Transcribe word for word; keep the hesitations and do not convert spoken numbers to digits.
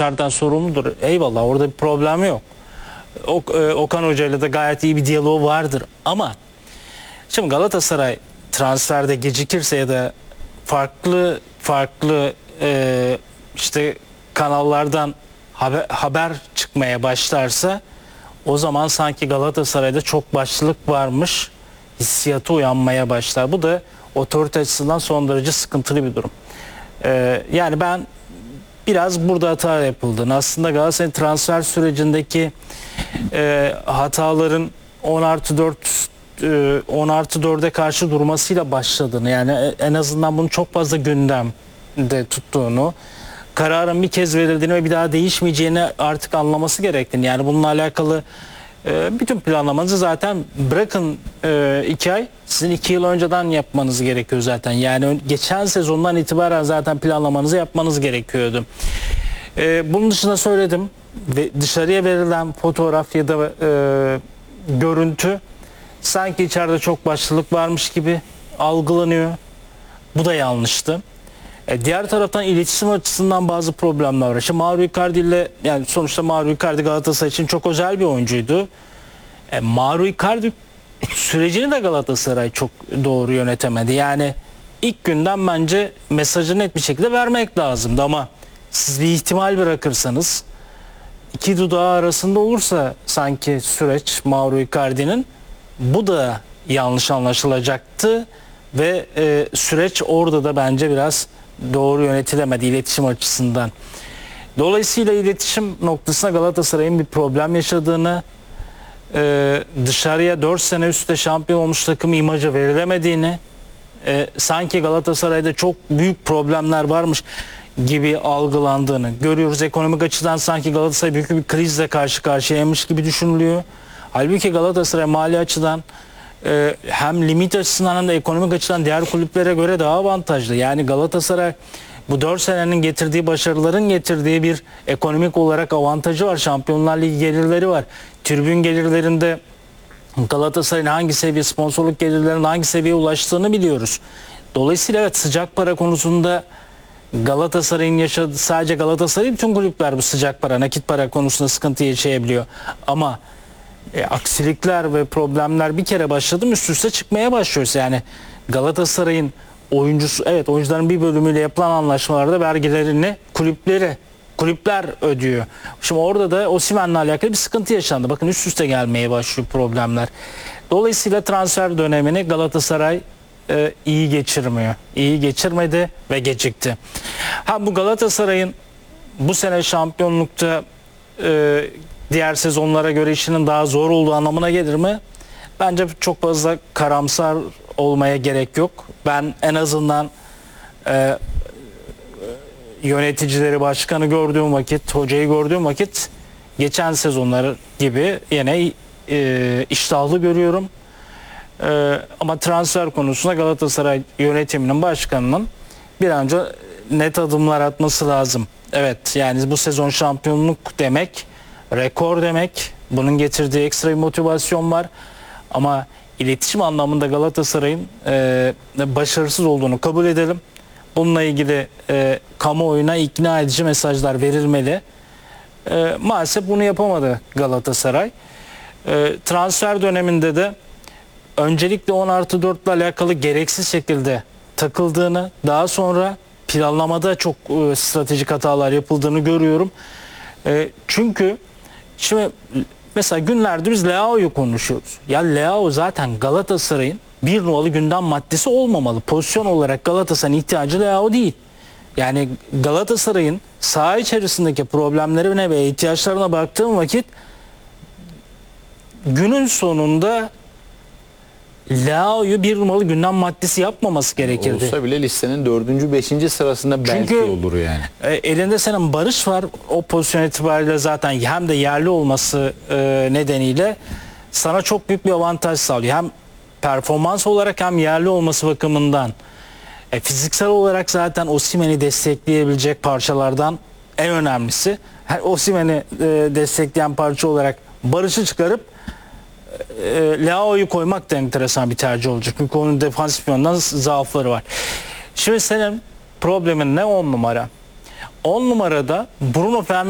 transferden sorumludur. Eyvallah, orada bir problem yok. Ok, e, Okan Hoca ile de gayet iyi bir diyaloğu vardır. Ama şimdi Galatasaray transferde gecikirse ya da farklı farklı e, işte kanallardan haber, haber çıkmaya başlarsa, o zaman sanki Galatasaray'da çok başlılık varmış hissiyatı uyanmaya başlar. Bu da otorite açısından son derece sıkıntılı bir durum. Ee, yani ben biraz burada hata yapıldığını, aslında Galatasaray transfer sürecindeki e, hataların on artı dört e, on artı dörde karşı durmasıyla başladığını, yani en azından bunu çok fazla gündemde tuttuğunu, kararın bir kez verildiğini ve bir daha değişmeyeceğini artık anlaması gerektiğini, yani bununla alakalı e, bütün planlamanızı zaten bırakın e, iki ay, sizin iki yıl önceden yapmanız gerekiyor zaten. Yani geçen sezondan itibaren zaten planlamanızı yapmanız gerekiyordu. E, bunun dışında söyledim ve dışarıya verilen fotoğraf ya da e, görüntü sanki içeride çok başlılık varmış gibi algılanıyor. Bu da yanlıştı. E, diğer taraftan iletişim açısından bazı problemler var. İşte Mauro Icardi ile, yani sonuçta Mauro Icardi Galatasaray için çok özel bir oyuncuydu. E, Mauro Icardi sürecini de Galatasaray çok doğru yönetemedi. Yani ilk günden bence mesajı net bir şekilde vermek lazımdı, ama siz bir ihtimal bırakırsanız, iki dudağı arasında olursa sanki süreç Mauro Icardi'nin, bu da yanlış anlaşılacaktı ve e, süreç orada da bence biraz doğru yönetilemedi iletişim açısından. Dolayısıyla iletişim noktasında Galatasaray'ın bir problem yaşadığını, e, dışarıya dört sene üstte şampiyon olmuş takım imajı verilemediğini, e, sanki Galatasaray'da çok büyük problemler varmış gibi algılandığını görüyoruz. Ekonomik açıdan sanki Galatasaray büyük bir krizle karşı karşıyaymış gibi düşünülüyor. Halbuki Galatasaray mali açıdan e, hem limit açısından hem de ekonomik açıdan diğer kulüplere göre daha avantajlı. Yani Galatasaray bu dört senenin getirdiği başarıların getirdiği bir ekonomik olarak avantajı var. Şampiyonlar Ligi gelirleri var. Tribün gelirlerinde Galatasaray'ın hangi seviye, sponsorluk gelirlerinin hangi seviyeye ulaştığını biliyoruz. Dolayısıyla evet, sıcak para konusunda Galatasaray'ın yaşadığı, sadece Galatasaray, bütün kulüpler bu sıcak para, nakit para konusunda sıkıntı yaşayabiliyor. Ama e, aksilikler ve problemler bir kere başladı mı üst üste çıkmaya başlıyoruz. Yani Galatasaray'ın oyuncusu, evet, oyuncuların bir bölümüyle yapılan anlaşmalarda vergilerini kulüpleri kulüpler ödüyor. Şimdi orada da Osimhen'le alakalı bir sıkıntı yaşandı. Bakın üst üste gelmeye başlıyor problemler. Dolayısıyla transfer dönemini Galatasaray e, iyi geçirmiyor. İyi geçirmedi ve gecikti. Ha, bu Galatasaray'ın bu sene şampiyonlukta e, diğer sezonlara göre işinin daha zor olduğu anlamına gelir mi? Bence çok fazla karamsar olmaya gerek yok. Ben en azından e, yöneticileri, başkanı gördüğüm vakit, hocayı gördüğüm vakit geçen sezonlar gibi yine e, iştahlı görüyorum. E, ama transfer konusunda Galatasaray yönetiminin, başkanının bir an önce net adımlar atması lazım. Evet, yani bu sezon şampiyonluk demek, rekor demek. Bunun getirdiği ekstra bir motivasyon var. Ama iletişim anlamında Galatasaray'ın e, başarısız olduğunu kabul edelim. Bununla ilgili e, kamuoyuna ikna edici mesajlar verilmeli. E, maalesef bunu yapamadı Galatasaray. E, transfer döneminde de öncelikle on artı dört ile alakalı gereksiz şekilde takıldığını, daha sonra planlamada çok e, stratejik hatalar yapıldığını görüyorum. E, çünkü şimdi mesela günlerdir biz Leao'yu konuşuyoruz. Ya Leao zaten Galatasaray'ın bir numaralı gündem maddesi olmamalı. Pozisyon olarak Galatasaray'ın ihtiyacı Leao değil. Yani Galatasaray'ın saha içerisindeki problemlerine ve ihtiyaçlarına baktığım vakit günün sonunda Leao'yu bir numaralı gündem maddesi yapmaması gerekirdi. Olsa bile listenin dördüncü, beşinci sırasında belki Çünkü, olur yani. E, elinde senin Barış var. O pozisyon itibariyle zaten hem de yerli olması e, nedeniyle sana çok büyük bir avantaj sağlıyor. Hem performans olarak hem yerli olması bakımından. E, fiziksel olarak zaten Osimhen'i destekleyebilecek parçalardan en önemlisi. Osimhen'i e, destekleyen parça olarak Barış'ı çıkarıp e, Leao'yu koymak da enteresan bir tercih olacak. Çünkü onun defansif yönden zaafları var. Şimdi senin problemin ne on numara? on numarada Bruno Fernandes